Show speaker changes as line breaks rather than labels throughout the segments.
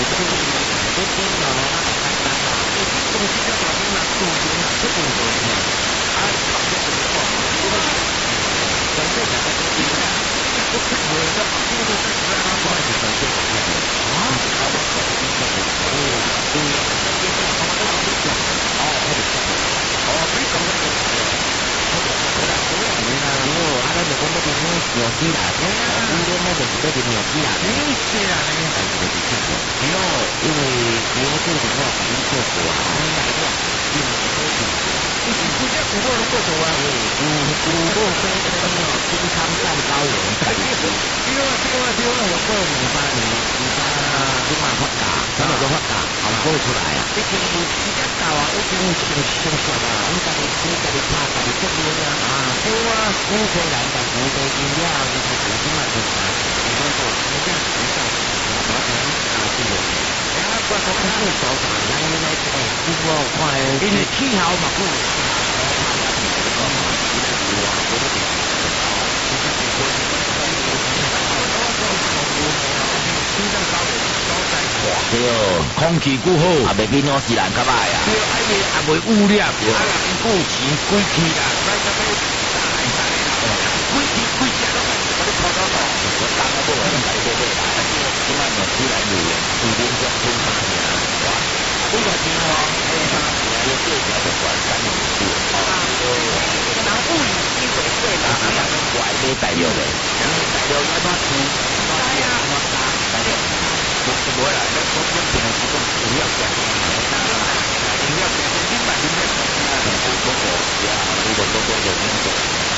空气够好，也袂比纽西兰较歹啊。对，也袂污染，对。啊，人够钱，贵气啦，咱这边贵气贵价拢把你抛到倒，我当然不会来这边来。今晚纽西兰有有点像中华人啊，这个情况，就最小的管3年4啊，然后物理机会对啦，我还没带六嘞，然后带六要把出，呀，我来，那我们只能提供主要讲，主要讲100多个呀，如果多有那个，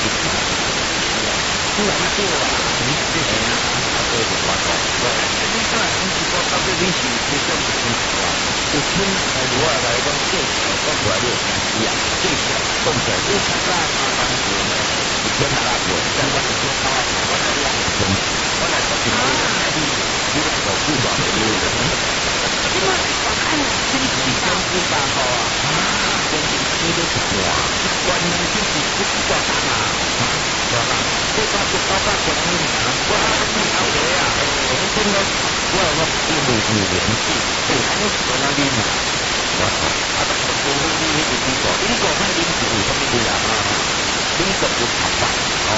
突然就啊，你这些啊，都有关系。你看，你如果到这边去，这种情况啊，有村如果来讲最小讲出来就啊，最小讲出来就差不多1000拿拉过，相关的就到我那里我来说起来。这个手不短的路的，因为我看这里300号啊，真是这个哇，关键就是不是多大嘛，对吧？这个就包括国内啊，我你晓得啊，我们真的我一路是联系，对，还有国内的嘛，我操，啊，这个你英国看英国有什么不一样啊？英国有炒饭，哦，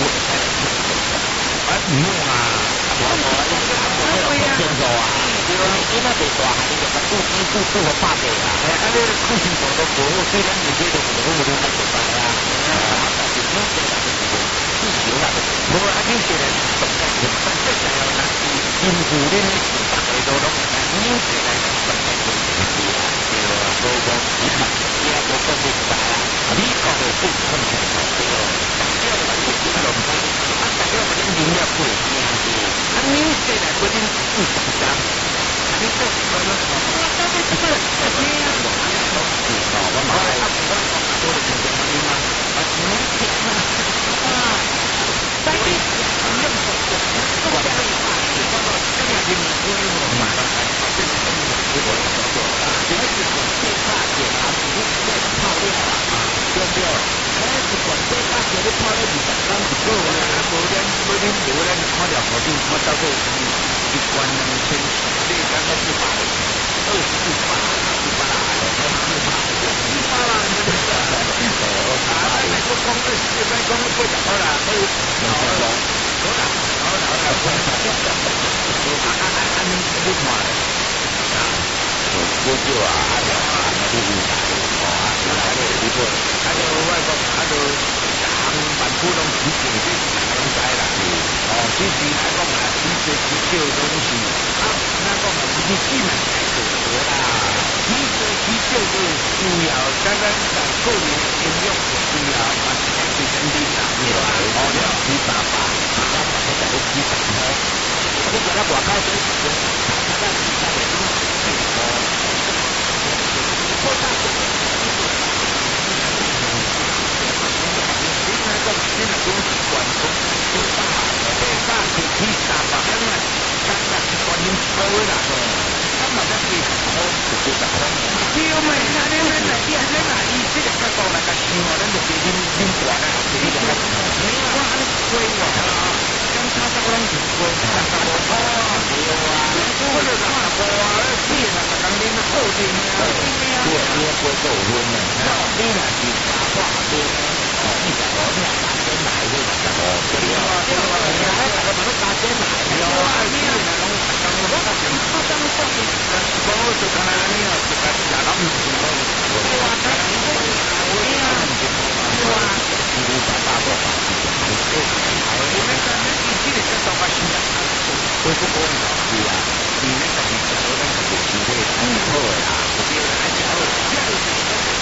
唔用啊。我先说啊，因为你那边大汉，你就把肚和怕的啊，啊，你空气做到过后，虽然你这个我们还做不来啊，但是你这个是少啦，无啊，你这个动作是反正就要拿辛苦的大家都拢，你这个反正就是啊，对啊，所以讲你看，你也无讲不大啊，你讲的不可能对哦，大家都不可能，啊，大家都能了解的。你这来决定不紧张，你这可能我到底是不是这样？我马上多的时间你嘛，在你任何我的对话，包括这样的规模嘛，这是如果要做啊，这是最大的啊，不是这个泡料啊，对不对？那是管最大的泡料20刚不够啊，无咱看了好久，我到过一关2000，这刚刚是824八啦，那个公司现在公司不讲了，不管我就啊，不还有外国，还有万古拢起劲的，拢知啦。其实来讲啊，其实啤酒东西啊，那讲啊，你基本来做啦。其实啤酒是主要，刚刚在个人应用的主要啊，是生理上面啊，好了，700-800，在都700块。我觉得外口都是，他在比赛的现在东西管控最大，最大是披萨吧？刚才是关于抽啦，他们在对抽是对的。对嘛？那伊这个角度来个想啊，咱就给恁管啊，给你个没有我安尼规划啊，跟他这个人是规划，对啊，或者是看过啊。 我不够温呢，你若是加化温，你就我你加点奶去就哦，对啊，对啊，你还大个把它加点奶，对啊，你啊，我当初我就讲啦，你啊，就讲吃老米饭咯，对啊，对啊，对啊，你爸爸我爸是还是还，我们讲你这个叫做个新人，我不讲了，是啊，你那个是吃我那个是机会很好啦，我觉得还是好，这样子。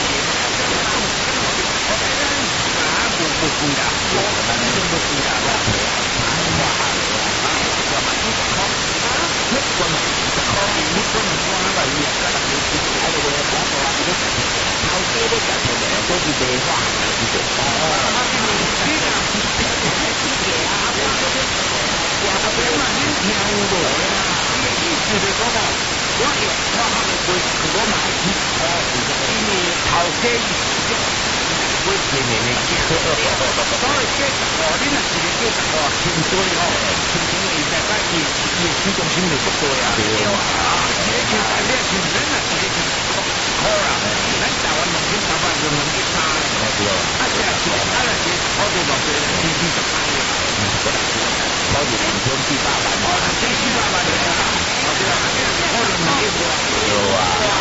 不贵啦，我反正不贵啦，我赔啊，我还我嘛几十块，你我嘛几十块，你我嘛我那个伊啊，那个就是还有个我说啊，这个头家咧价钱咧，都是白话，是不？哦，你啊，我这边嘛，你听有无啦？你意思是讲哦，我有我还没贵，我买几十块，因为头家伊是。我前面的所以这哦，你若是个这哦，清水哦，清水的在在伊市中心就不多啊，对啊，这就代表是咱若是个好啦，咱台湾农村头发就农业差，对啊，这是好多老多经济就差了，好多农村700万，这700万的啊，对啊，好多农业多，有啊，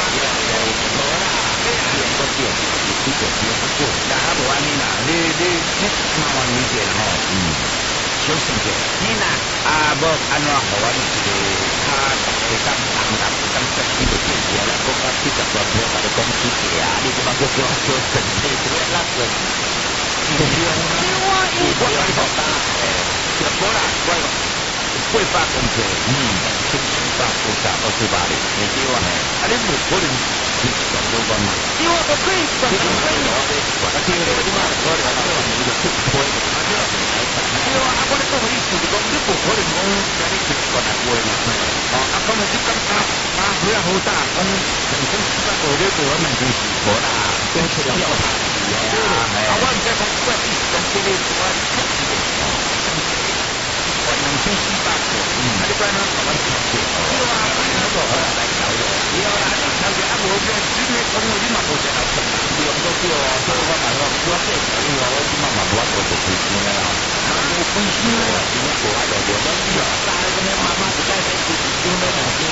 变个变，一个变不过，但还无安尼啦，你麻烦你者吼，小心者，你呐无安怎互阮一个较会当谈谈会当设计的电视啦，讲到70万票，甲你讲起价啊，你即摆叫叫整体这个那个，不用啊，我要好大，就无啦，我8公尺1700多少28的，你对哇？啊，你无可能是上多万嘛？对啊，都可以上多万的。我听你嘛，我了解你就出推，对啊，我咧讲个意思就讲，你无可能讲在你出国来买嘛。哦，可能你讲不要好大，讲1700多的多万就是无啦，都出了票牌啊，我唔知讲我意思讲这个我2700多，你不然呢？我调节，对啊，那个来调节，对啊，调节啊，无这你讲你嘛无在老成，不用都对哦，所以我嘛讲，我这因为我即嘛嘛无法做亏心的啦，无亏心的，因为无法做做，我你啊，大个呢妈妈就在在亏心的，